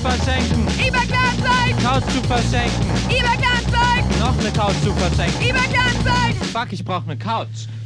verschenken. eBay Kleinanzeigen. Couch zu verschenken. eBay Kleinanzeigen. Noch eine Couch zu verschenken. eBay Kleinanzeigen. Fuck, ich brauch eine Couch.